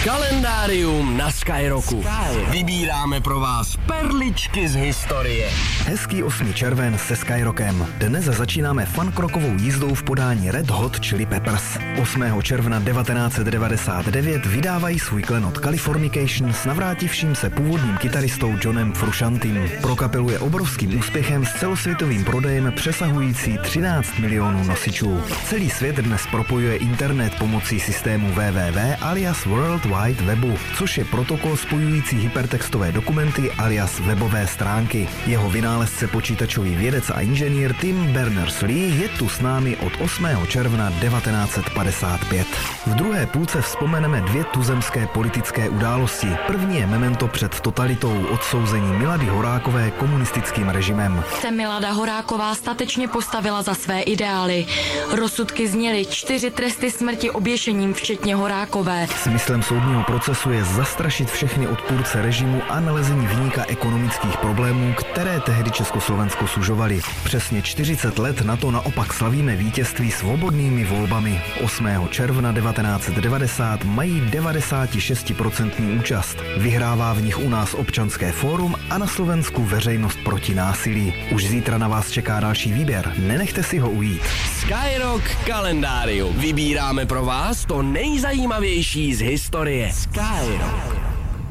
Kalendárium na Skyrocku. Vybíráme pro vás perličky z historie. Hezký 8. červen se Skyrockem. Dnes začínáme funkrokovou jízdou v podání Red Hot Chili Peppers. 8. června 1999 vydávají svůj klenot Californication s navrátivším se původním kytaristou Johnem Frusciantim. Pro kapelu je obrovským úspěchem s celosvětovým prodejem přesahující 13 milionů nosičů. Celý svět dnes propojuje internet pomocí systému www alias World Wide Webu, což je protokol spojující hypertextové dokumenty alias webové stránky. Jeho vynálezce počítačový vědec a inženýr Tim Berners-Lee je tu s námi od 8. června 1955. V druhé půlce vzpomeneme dvě tuzemské politické události. První je memento před totalitou odsouzení Milady Horákové komunistickým režimem. Se Milada Horáková statečně postavila za své ideály. Rozsudky zněly 4 tresty smrti oběšením, včetně Horákové. Smyslem soudního procesu je zastrašit všechny odpůrce režimu a nalezení viníka ekonomických problémů, které tehdy Československo sužovaly. Přesně 40 let na to naopak slavíme vítězství svobodnými volbami. 8. června 1990 mají 96% účast. Vyhrává v nich u nás Občanské fórum a na Slovensku Veřejnost proti násilí. Už zítra na vás čeká další výběr. Nenechte si ho ujít. Skyrock kalendárium. Vybíráme pro vás to nejzajímavější z historie. Skyrock.